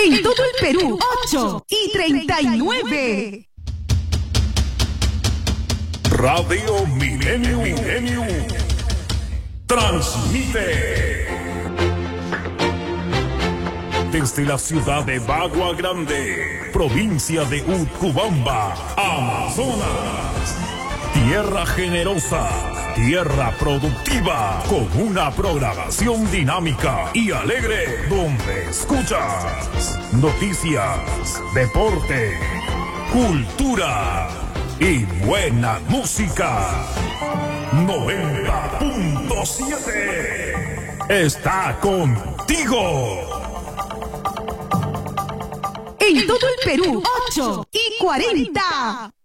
En todo el Perú, 8:39. Radio Milenio transmite desde la ciudad de Bagua Grande, provincia de Utcubamba, Amazonas. Tierra generosa, tierra productiva, con una programación dinámica y alegre, donde escuchas noticias, deporte, cultura y buena música. 90.7 está contigo. En todo el Perú, 8:40.